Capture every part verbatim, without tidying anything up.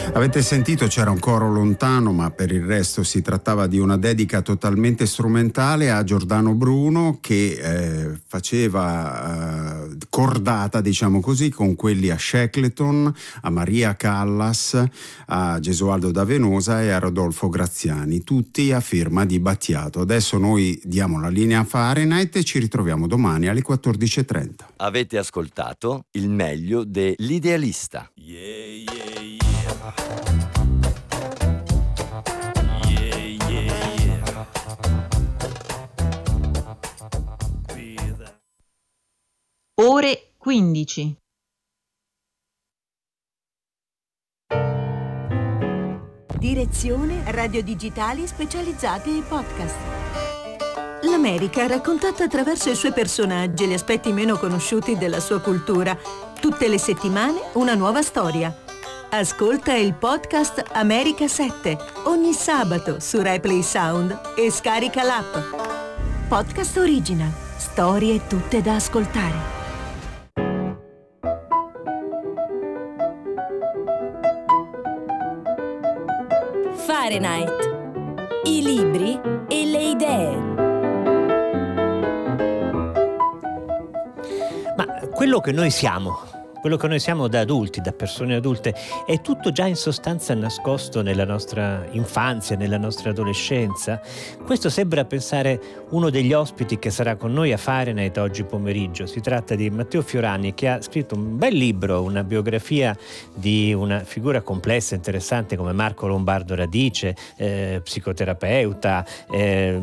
Avete sentito, c'era un coro lontano, ma per il resto si trattava di una dedica totalmente strumentale a Giordano Bruno, che eh, faceva eh, cordata, diciamo così, con quelli a Shackleton, a Maria Callas, a Gesualdo da Venosa e a Rodolfo Graziani, tutti a firma di Battiato. Adesso noi diamo la linea a Fahrenheit e ci ritroviamo domani alle quattordici e trenta. Avete ascoltato il meglio dell'Idealista. Yeah, yeah, yeah. Yeah, yeah, yeah. Ore quindici. Direzione Radio Digitali specializzati in podcast. L'America raccontata attraverso i suoi personaggi e gli aspetti meno conosciuti della sua cultura. Tutte le settimane una nuova storia. Ascolta il podcast America sette ogni sabato su RaiPlay Sound e scarica l'app. Podcast Original. Storie tutte da ascoltare. Fahrenheit. I libri e le idee. Ma quello che noi siamo, quello che noi siamo da adulti, da persone adulte, è tutto già in sostanza nascosto nella nostra infanzia, nella nostra adolescenza? Questo sembra pensare uno degli ospiti che sarà con noi a Fahrenheit oggi pomeriggio. Si tratta di Matteo Fiorani, che ha scritto un bel libro, una biografia di una figura complessa e interessante come Marco Lombardo Radice, eh, psicoterapeuta, eh,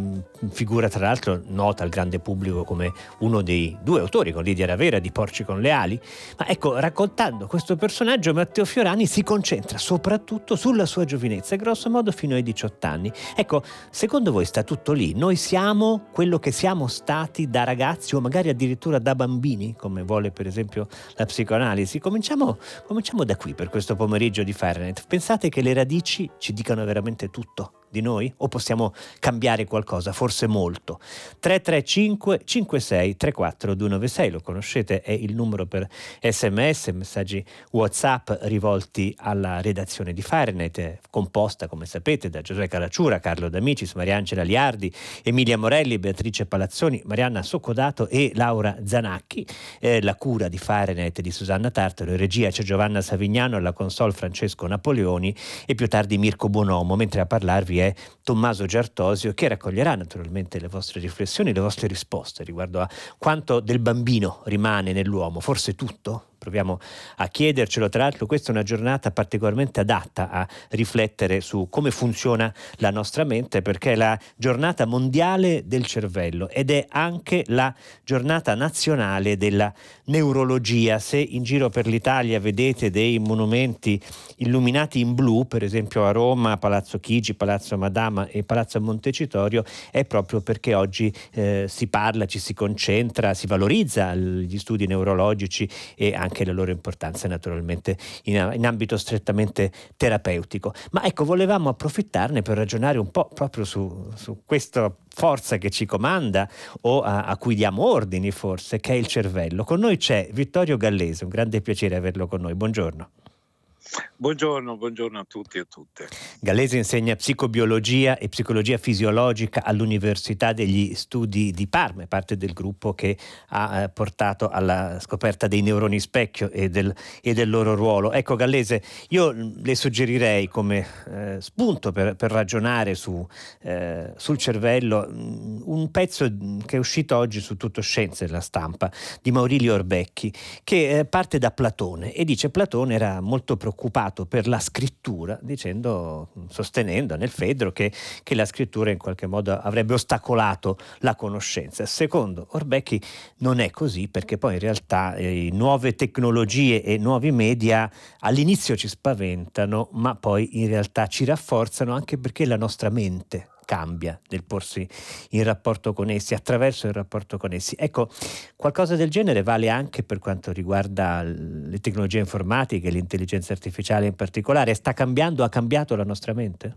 figura tra l'altro nota al grande pubblico come uno dei due autori con Lidia Ravera di Porci con le ali. Ma ecco, raccontando questo personaggio, Matteo Fiorani si concentra soprattutto sulla sua giovinezza, grosso modo fino ai diciotto anni. Ecco, secondo voi sta tutto lì? Noi siamo quello che siamo stati da ragazzi o magari addirittura da bambini, come vuole per esempio la psicoanalisi? Cominciamo, cominciamo da qui per questo pomeriggio di Fahrenheit. Pensate che le radici ci dicano veramente tutto di noi? O possiamo cambiare qualcosa? Forse molto. tre tre cinque cinque sei tre quattro due nove sei, lo conoscete, è il numero per sms, messaggi WhatsApp rivolti alla redazione di Fahrenheit, composta come sapete da Giosuè Calacciura, Carlo D'Amicis, Mariangela Liardi, Emilia Morelli, Beatrice Palazzoni, Marianna Soccodato e Laura Zanacchi. Eh, la cura di Fahrenheit di Susanna Tartaro, in regia c'è Giovanna Savignano, alla console Francesco Napoleoni e più tardi Mirko Bonomo, mentre a parlarvi è Tommaso Giartosio, che raccoglierà naturalmente le vostre riflessioni, le vostre risposte riguardo a quanto del bambino rimane nell'uomo, forse tutto? Proviamo a chiedercelo. Tra l'altro questa è una giornata particolarmente adatta a riflettere su come funziona la nostra mente, perché è la giornata mondiale del cervello ed è anche la giornata nazionale della neurologia. Se in giro per l'Italia vedete dei monumenti illuminati in blu, per esempio a Roma, Palazzo Chigi, Palazzo Madama e Palazzo Montecitorio, è proprio perché oggi eh, si parla, ci si concentra, si valorizza gli studi neurologici e anche anche la loro importanza naturalmente in, in ambito strettamente terapeutico. Ma ecco, volevamo approfittarne per ragionare un po' proprio su, su questa forza che ci comanda o a, a cui diamo ordini forse, che è il cervello. Con noi c'è Vittorio Gallese, un grande piacere averlo con noi, buongiorno. Buongiorno, buongiorno a tutti e a tutte. Gallese insegna psicobiologia e psicologia fisiologica all'Università degli Studi di Parma, è parte del gruppo che ha eh, portato alla scoperta dei neuroni specchio e del, e del loro ruolo. Ecco Gallese, io le suggerirei come eh, spunto per, per ragionare su, eh, sul cervello mh, un pezzo che è uscito oggi su Tutto Scienze, la stampa, di Maurilio Orbecchi, che eh, parte da Platone e dice: Platone era molto preoccupato per la scrittura, dicendo, sostenendo nel Fedro che, che la scrittura in qualche modo avrebbe ostacolato la conoscenza. Secondo Orbecchi non è così, perché poi in realtà eh, nuove tecnologie e nuovi media all'inizio ci spaventano, ma poi in realtà ci rafforzano, anche perché la nostra mente cambia nel porsi in rapporto con essi, attraverso il rapporto con essi. Ecco, qualcosa del genere vale anche per quanto riguarda le tecnologie informatiche, l'intelligenza artificiale in particolare. Sta cambiando, ha cambiato la nostra mente?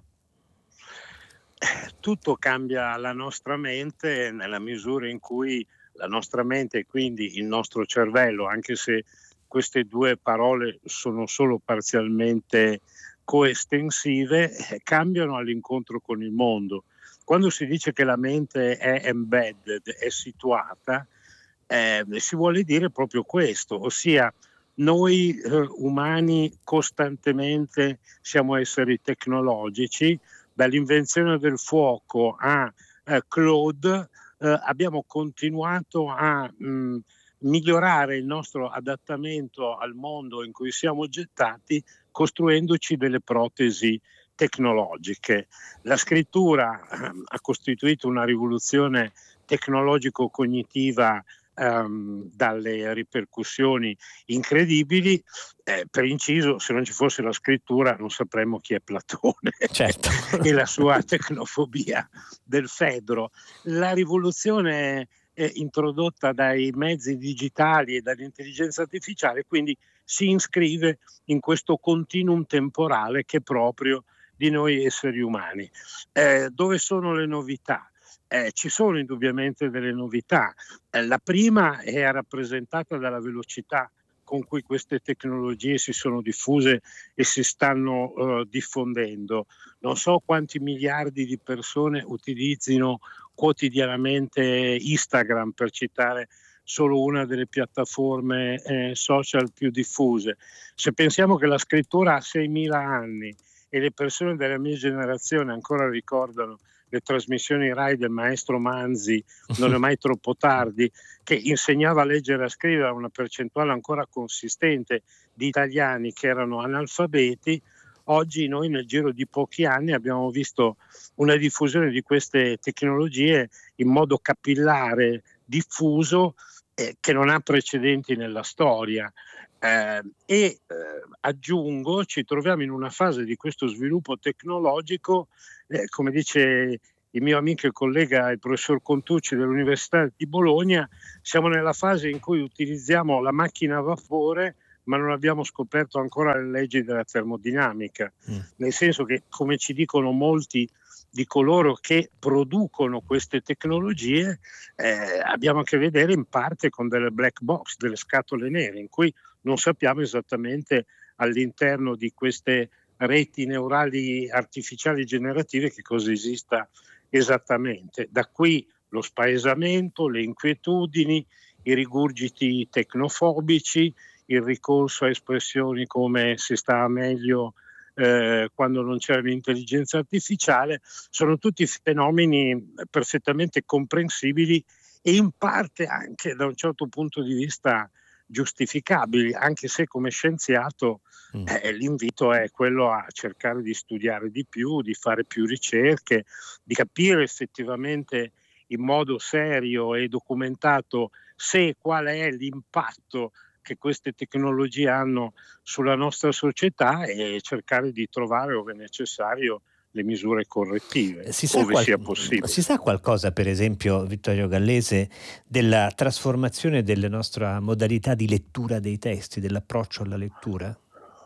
Tutto cambia la nostra mente nella misura in cui la nostra mente, quindi il nostro cervello, anche se queste due parole sono solo parzialmente coestensive, eh, cambiano all'incontro con il mondo. Quando si dice che la mente è embedded, è situata, eh, si vuole dire proprio questo, ossia noi eh, umani costantemente siamo esseri tecnologici, dall'invenzione del fuoco a eh, Claude eh, abbiamo continuato a mh, migliorare il nostro adattamento al mondo in cui siamo gettati, costruendoci delle protesi tecnologiche. La scrittura eh, ha costituito una rivoluzione tecnologico-cognitiva ehm, dalle ripercussioni incredibili. Eh, per inciso, se non ci fosse la scrittura non sapremmo chi è Platone Certo. e la sua tecnofobia del Fedro. La rivoluzione eh, introdotta dai mezzi digitali e dall'intelligenza artificiale quindi si iscrive in questo continuum temporale che è proprio di noi esseri umani. Eh, dove sono le novità? Eh, ci sono indubbiamente delle novità. Eh, la prima è rappresentata dalla velocità con cui queste tecnologie si sono diffuse e si stanno uh, diffondendo. Non so quanti miliardi di persone utilizzino quotidianamente Instagram, per citare solo una delle piattaforme eh, social più diffuse. Se pensiamo che la scrittura ha seimila anni e le persone della mia generazione ancora ricordano le trasmissioni Rai del maestro Manzi, Non è mai troppo tardi, che insegnava a leggere e a scrivere a una percentuale ancora consistente di italiani che erano analfabeti, oggi noi nel giro di pochi anni abbiamo visto una diffusione di queste tecnologie in modo capillare, diffuso, eh, che non ha precedenti nella storia. Eh, e eh, aggiungo, ci troviamo in una fase di questo sviluppo tecnologico, eh, come dice il mio amico e collega il professor Contucci dell'Università di Bologna, siamo nella fase in cui utilizziamo la macchina a vapore ma non abbiamo scoperto ancora le leggi della termodinamica, mm. nel senso che, come ci dicono molti di coloro che producono queste tecnologie, eh, abbiamo a che vedere in parte con delle black box, delle scatole nere, in cui non sappiamo esattamente all'interno di queste reti neurali artificiali generative che cosa esista esattamente. Da qui lo spaesamento, le inquietudini, i rigurgiti tecnofobici, il ricorso a espressioni come si stava meglio eh, quando non c'era l'intelligenza artificiale, sono tutti fenomeni perfettamente comprensibili e in parte anche da un certo punto di vista giustificabili, anche se come scienziato eh, l'invito è quello a cercare di studiare di più, di fare più ricerche, di capire effettivamente in modo serio e documentato se e qual è l'impatto che queste tecnologie hanno sulla nostra società e cercare di trovare, ove necessario, le misure correttive, si sa ove qual- sia possibile. Si sa qualcosa, per esempio, Vittorio Gallese, della trasformazione della nostra modalità di lettura dei testi, dell'approccio alla lettura?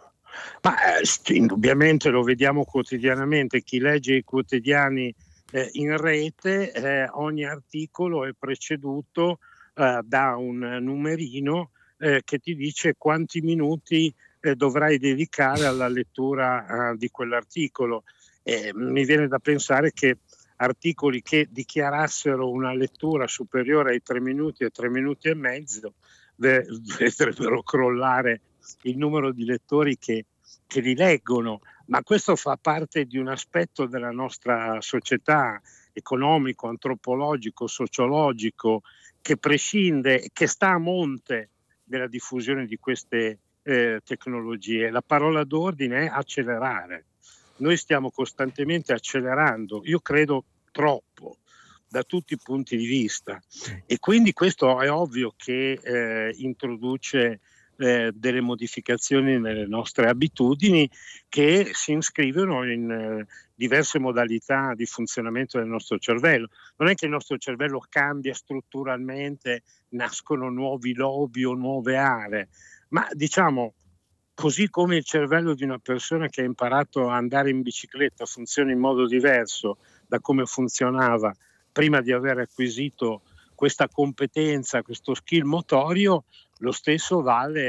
Ma eh, indubbiamente lo vediamo quotidianamente. Chi legge i quotidiani eh, in rete, eh, ogni articolo è preceduto eh, da un numerino eh, che ti dice quanti minuti eh, dovrai dedicare alla lettura eh, di quell'articolo. Eh, mi viene da pensare che articoli che dichiarassero una lettura superiore ai tre minuti e tre minuti e mezzo vedrebbero crollare il numero di lettori che, che li leggono, ma questo fa parte di un aspetto della nostra società economico, antropologico, sociologico, che prescinde, che sta a monte della diffusione di queste eh, tecnologie. La parola d'ordine è accelerare. Noi stiamo costantemente accelerando, io credo troppo, da tutti i punti di vista, e quindi questo è ovvio che eh, introduce eh, delle modificazioni nelle nostre abitudini che si iscrivono in eh, diverse modalità di funzionamento del nostro cervello. Non è che il nostro cervello cambia strutturalmente, nascono nuovi lobi o nuove aree, ma diciamo così come il cervello di una persona che ha imparato a andare in bicicletta funziona in modo diverso da come funzionava prima di aver acquisito questa competenza, questo skill motorio, lo stesso vale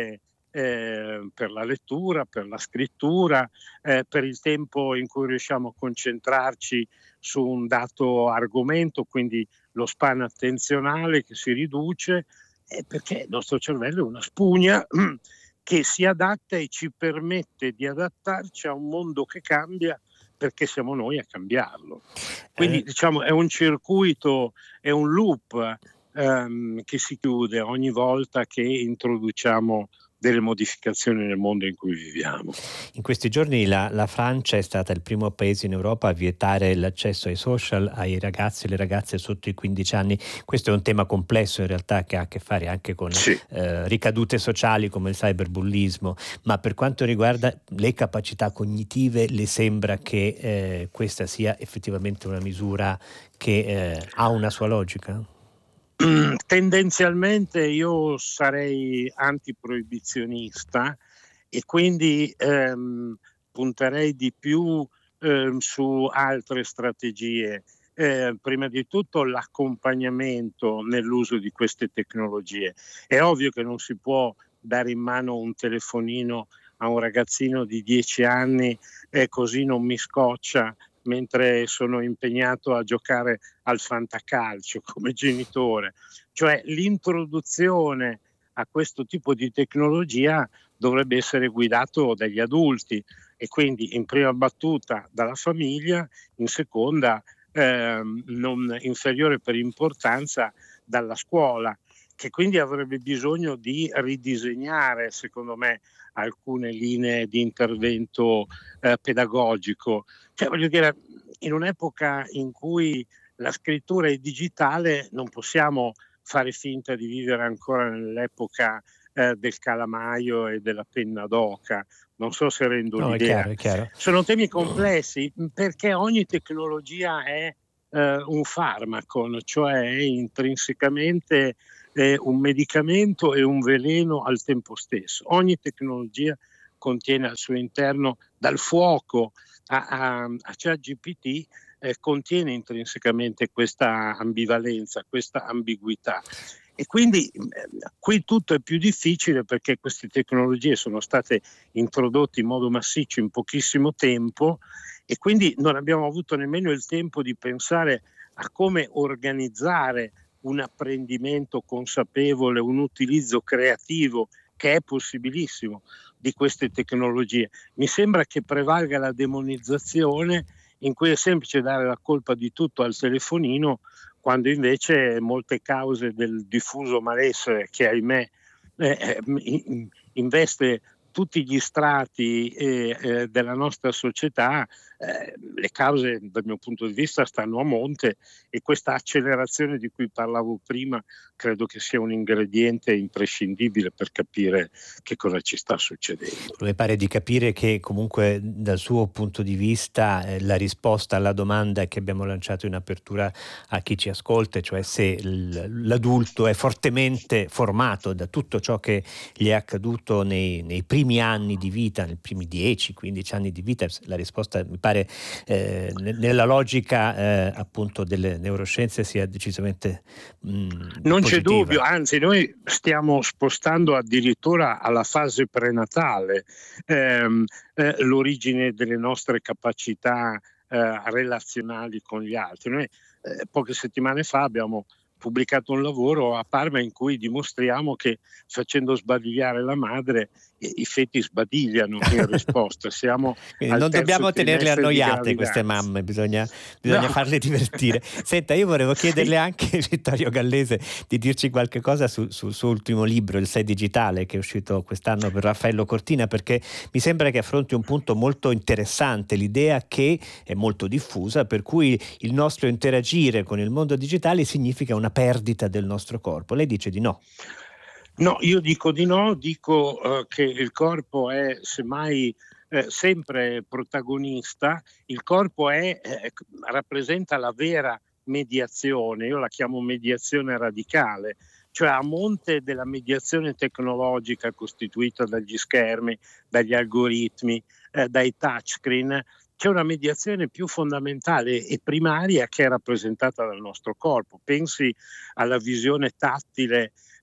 eh, per la lettura, per la scrittura, eh, per il tempo in cui riusciamo a concentrarci su un dato argomento, quindi lo span attenzionale che si riduce, eh, perché il nostro cervello è una spugna che si adatta e ci permette di adattarci a un mondo che cambia, perché siamo noi a cambiarlo. Quindi Eh, diciamo è un circuito, è un loop ehm, che si chiude ogni volta che introduciamo delle modificazioni nel mondo in cui viviamo. In questi giorni la, la Francia è stata il primo paese in Europa a vietare l'accesso ai social ai ragazzi e le ragazze sotto i quindici anni. Questo è un tema complesso in realtà, che ha a che fare anche con Sì. eh, ricadute sociali come il cyberbullismo, ma per quanto riguarda le capacità cognitive, le sembra che eh, questa sia effettivamente una misura che eh, ha una sua logica? Tendenzialmente io sarei antiproibizionista e quindi ehm, punterei di più ehm, su altre strategie. Eh, prima di tutto l'accompagnamento nell'uso di queste tecnologie. È ovvio che non si può dare in mano un telefonino a un ragazzino di dieci anni e così non mi scoccia mentre sono impegnato a giocare al fantacalcio come genitore. Cioè l'introduzione a questo tipo di tecnologia dovrebbe essere guidato dagli adulti e quindi in prima battuta dalla famiglia, in seconda ehm, non inferiore per importanza dalla scuola, che quindi avrebbe bisogno di ridisegnare, secondo me, alcune linee di intervento eh, pedagogico. Cioè, voglio dire, in un'epoca in cui la scrittura è digitale non possiamo fare finta di vivere ancora nell'epoca eh, del calamaio e della penna d'oca. Non so se rendo No, è l'idea. chiaro, è chiaro. Sono temi complessi perché ogni tecnologia è eh, un farmaco, cioè è intrinsecamente eh, un medicamento e un veleno al tempo stesso. Ogni tecnologia contiene al suo interno, dal fuoco a, a, a ChatGPT, eh, contiene intrinsecamente questa ambivalenza, questa ambiguità. E quindi eh, qui tutto è più difficile perché queste tecnologie sono state introdotte in modo massiccio in pochissimo tempo e quindi non abbiamo avuto nemmeno il tempo di pensare a come organizzare un apprendimento consapevole, un utilizzo creativo che è possibilissimo di queste tecnologie. Mi sembra che prevalga la demonizzazione in cui è semplice dare la colpa di tutto al telefonino, quando invece molte cause del diffuso malessere che ahimè eh, investe tutti gli strati eh, eh, della nostra società, eh, le cause dal mio punto di vista stanno a monte e questa accelerazione di cui parlavo prima credo che sia un ingrediente imprescindibile per capire che cosa ci sta succedendo. Mi pare di capire che comunque dal suo punto di vista eh, la risposta alla domanda che abbiamo lanciato in apertura a chi ci ascolta, cioè se l- l'adulto è fortemente formato da tutto ciò che gli è accaduto nei, nei primi anni di vita, nei primi dieci quindici anni di vita, la risposta mi pare eh, n- nella logica eh, appunto delle neuroscienze sia decisamente mh, non positiva. c'è dubbio, anzi noi stiamo spostando addirittura alla fase prenatale ehm, eh, l'origine delle nostre capacità eh, relazionali con gli altri. Noi eh, poche settimane fa abbiamo pubblicato un lavoro a Parma in cui dimostriamo che facendo sbadigliare la madre i, i feti sbadigliano in risposta. Siamo Quindi al non terzo dobbiamo tenerle trimestre di annoiate queste gravidanza. mamme, bisogna, bisogna No. farle divertire. Senta, io volevo chiederle anche, Vittorio Gallese, di dirci qualche cosa su- sul suo ultimo libro, Il Sei Digitale, che è uscito quest'anno per Raffaello Cortina, perché mi sembra che affronti un punto molto interessante, l'idea che è molto diffusa, per cui il nostro interagire con il mondo digitale significa una perdita del nostro corpo. Lei dice di no. No, io dico di no, dico eh, che il corpo è semmai eh, sempre protagonista, il corpo è, eh, rappresenta la vera mediazione, io la chiamo mediazione radicale, cioè a monte della mediazione tecnologica costituita dagli schermi, dagli algoritmi, eh, dai touchscreen, c'è una mediazione più fondamentale e primaria che è rappresentata dal nostro corpo. Pensi alla visione tattile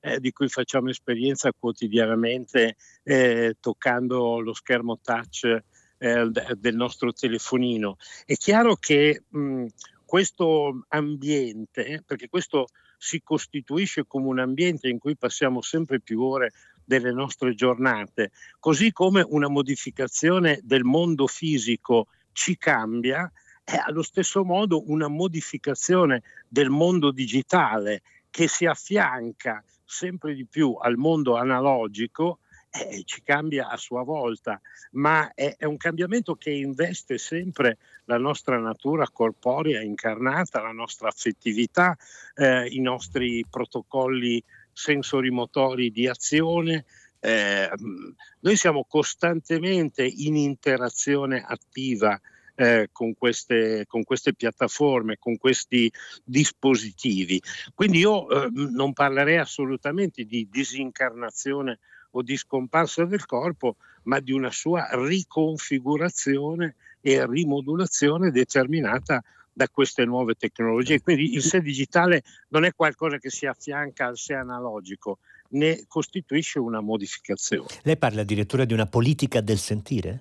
eh, di cui facciamo esperienza quotidianamente eh, toccando lo schermo touch eh, del nostro telefonino. È chiaro che mh, questo ambiente, perché questo si costituisce come un ambiente in cui passiamo sempre più ore delle nostre giornate, così come una modificazione del mondo fisico ci cambia, è allo stesso modo una modificazione del mondo digitale che si affianca sempre di più al mondo analogico, eh, ci cambia a sua volta, ma è, è un cambiamento che investe sempre la nostra natura corporea incarnata, la nostra affettività, eh, i nostri protocolli sensorimotori di azione. Eh, noi siamo costantemente in interazione attiva eh, con queste, con queste piattaforme, con questi dispositivi. Quindi io eh, non parlerei assolutamente di disincarnazione o di scomparsa del corpo, ma di una sua riconfigurazione e rimodulazione determinata da queste nuove tecnologie. Quindi il sé digitale non è qualcosa che si affianca al sé analogico, ne costituisce una modificazione. Lei parla addirittura di una politica del sentire?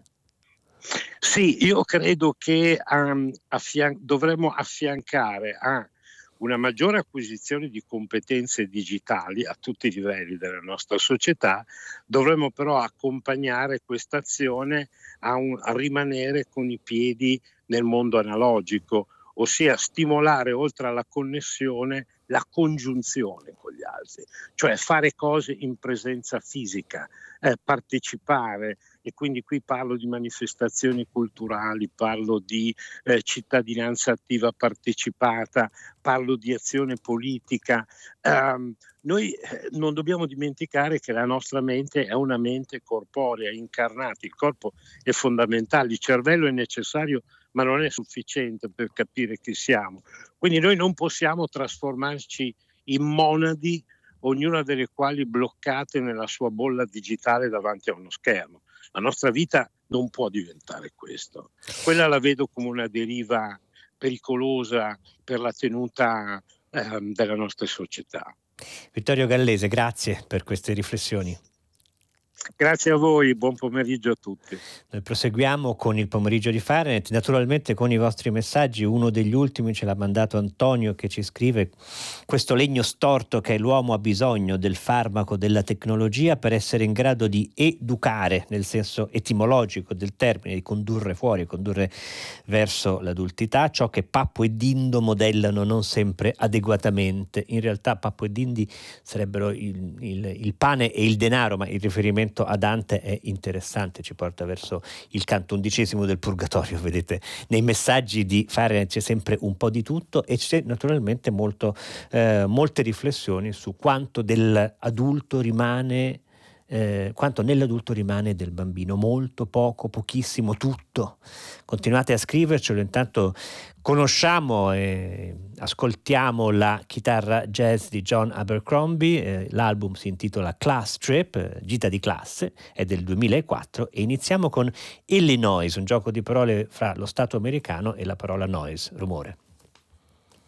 Sì, io credo che um, affian- dovremmo affiancare a una maggiore acquisizione di competenze digitali a tutti i livelli della nostra società, dovremmo però accompagnare questa azione a, un, a rimanere con i piedi nel mondo analogico, ossia stimolare oltre alla connessione la congiunzione con gli altri, cioè fare cose in presenza fisica, eh, partecipare, e quindi qui parlo di manifestazioni culturali, parlo di eh, cittadinanza attiva partecipata, parlo di azione politica. Um, noi eh, non dobbiamo dimenticare che la nostra mente è una mente corporea, incarnata, il corpo è fondamentale, il cervello è necessario ma non è sufficiente per capire chi siamo. Quindi noi non possiamo trasformarci in monadi, ognuna delle quali bloccate nella sua bolla digitale davanti a uno schermo. La nostra vita non può diventare questo. Quella la vedo come una deriva pericolosa per la tenuta eh, della nostra società. Vittorio Gallese, grazie per queste riflessioni. Grazie a voi, buon pomeriggio a tutti. Noi proseguiamo con il pomeriggio di Fahrenheit, naturalmente con i vostri messaggi. Uno degli ultimi ce l'ha mandato Antonio, che ci scrive: questo legno storto che l'uomo ha bisogno del farmaco, della tecnologia per essere in grado di educare, nel senso etimologico del termine, di condurre fuori, condurre verso l'adultità, ciò che Pappo e Dindo modellano non sempre adeguatamente. In realtà Pappo e Dindi sarebbero il, il, il pane e il denaro, ma il riferimento a Dante è interessante, ci porta verso il canto undicesimo del Purgatorio. Vedete, nei messaggi di Fahrenheit c'è sempre un po' di tutto, e c'è naturalmente molto, eh, molte riflessioni su quanto dell'adulto rimane, eh, quanto nell'adulto rimane del bambino. Molto, poco, pochissimo, tutto. Continuate a scrivercelo. Intanto conosciamo e ascoltiamo la chitarra jazz di John Abercrombie. Eh, l'album si intitola Class Trip, eh, gita di classe, è del duemilaquattro, e iniziamo con Illinois, un gioco di parole fra lo stato americano e la parola noise, rumore.